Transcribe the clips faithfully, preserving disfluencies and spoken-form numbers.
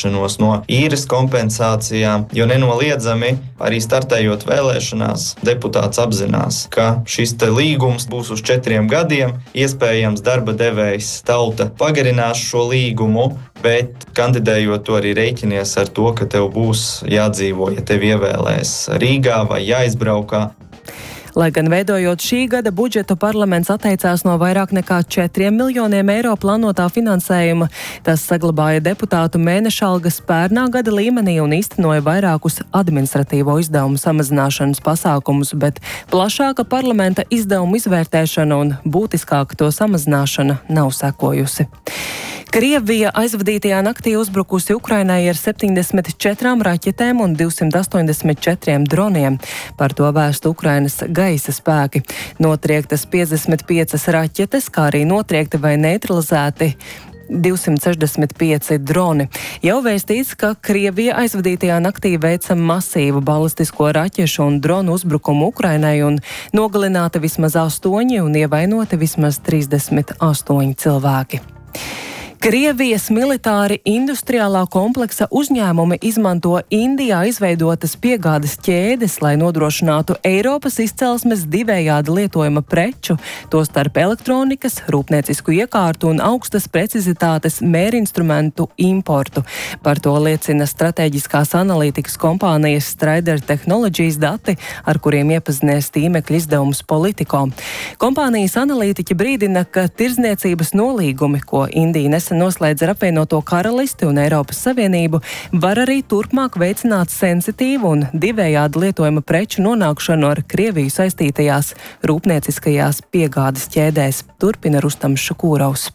izvairīšanos no īres kompensācijām, jo nenoliedzami arī startējot vēlēšanās deputāts apzinās, ka šis te līgums būs uz četriem gadiem, iespējams darba devējs Tauta pagarinās šo līgumu, bet kandidējot to arī rēķinies ar to, ka tev būs jādzīvo, ja tev ievēlēs Rīgā vai jāizbraukā. Lai gan veidojot šī gada budžetu, parlaments atteicās no vairāk nekā četriem miljoniem eiro plānotā finansējuma. Tas saglabāja deputātu mēneša algas pērnā gada līmenī un īstenoja vairākus administratīvo izdevumu samazināšanas pasākumus, bet plašāka parlamenta izdevumu izvērtēšana un būtiskāka to samazināšana nav sekojusi. Krievija aizvadītajā naktī uzbrukusi Ukrainai ar septiņdesmit četrām raķetēm un divsimt astoņdesmit četriem droniem. Par to vēst Ukrainas gaisa spēki. Notriektas piecdesmit piecas raķetes, kā arī notriekti vai neutralizēti divsimt sešdesmit pieci droni. Jau vēstīts, ka Krievija aizvadītajā naktī veica masīvu balistisko raķešu un dronu uzbrukumu Ukrainai un nogalināti vismaz astoņi un ievainoti vismaz trīsdesmit astoņi cilvēki. Krievijas militāri industriālā kompleksa uzņēmumi izmanto Indijā izveidotas piegādes ķēdes, lai nodrošinātu Eiropas izcelsmes divējādi lietojuma preču, tostarp elektronikas, rūpniecisku iekārtu un augstas precizitātes mērinstrumentu importu. Par to liecina strateģiskās analītikas kompānijas Strider Technologies dati, ar kuriem iepazinies tīmekļa izdevums Politico. Kompānijas analītiķi brīdina, ka tirdzniecības nolīgumi, ko Indija nesen noslēdz ar apvienoto karalisti un Eiropas Savienību, var arī turpmāk veicināt sensitīvu un divējādi lietojuma preču nonākšanu ar Krieviju saistītajās rūpnieciskajās piegādes ķēdēs, turpina Rustams Šukūrovs.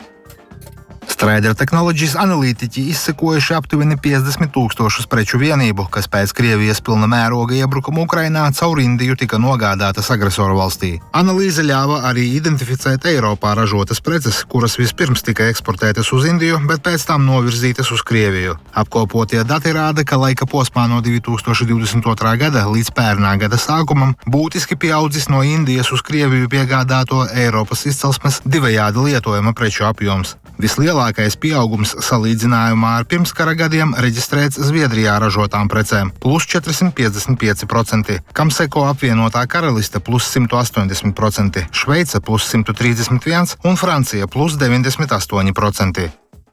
Strider Technologies analītiķi izsekojuši aptuveni piecdesmit tūkstošus preču vienību, kas pēc Krievijas pilna mēroga iebrukuma Ukrainā caur Indiju tika nogādātas agresoru valstī. Analīze ļāva arī identificēt Eiropā ražotas preces, kuras vispirms tika eksportētas uz Indiju, bet pēc tam novirzītas uz Krieviju. Apkopotie dati rāda, ka laika posmā no divi tūkstoši divdesmit otrā gada līdz pērnā gada sākumam būtiski pieaudzis no Indijas uz Krieviju piegādāto Eiropas izcelsmes divējādi lietojuma preču apjoms. Vislielākais pieaugums salīdzinājumā ar pirmskara gadiem reģistrēts Zviedrijā ražotām precēm – plus četrsimt piecdesmit pieci procenti, kam seko apvienotā karaliste plus simt astoņdesmit procenti, Šveice plus simt trīsdesmit viens un Francija plus deviņdesmit astoņi procenti.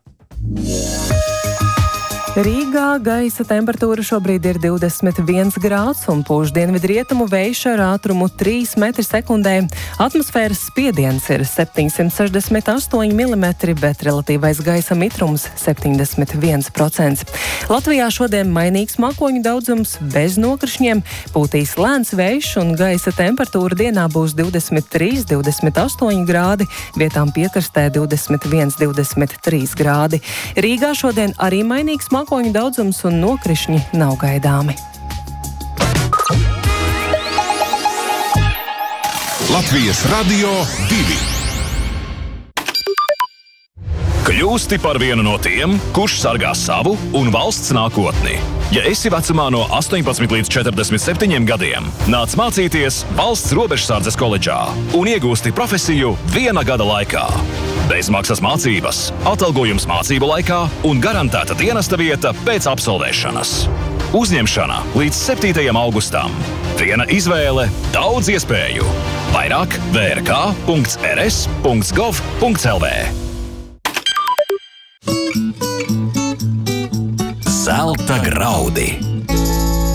Rīgā gaisa temperatūra šobrīd ir divdesmit viens grāds un pūš dienvidrietumu vējš ar ātrumu trīs metri sekundē. Atmosfēras spiediens ir septiņsimt sešdesmit astoņi milimetri, bet relatīvais gaisa mitrums septiņdesmit viens procents. Latvijā šodien mainīgs mākoņu daudzums bez nokrišņiem, pūtīs lēns vējš un gaisa temperatūra dienā būs divdesmit trīs, divdesmit astoņi grādi, vietām piekrastē divdesmit viens, divdesmit trīs grādi. Rīgā šodien arī mainīgs mākoņu Mākoņu daudzums un nokrišņi nav gaidāmi. Latvijas Radio divi. Kļūsti par vienu no tiem, kurš sargā savu un valsts nākotni. Ja esi vecumā no astoņpadsmit līdz četrdesmit septiņiem gadiem, nāc mācīties Valsts robežsardzes koledžā un iegūsti profesiju viena gada laikā. Bezmaksas mācības, atalgojums mācību laikā un garantēta dienesta vieta pēc absolvēšanas. Uzņemšana līdz septītajam augustam. Viena izvēle, daudz iespēju. Vairāk v r k punkts r s punkts gov punkts l v. Zelta graudi.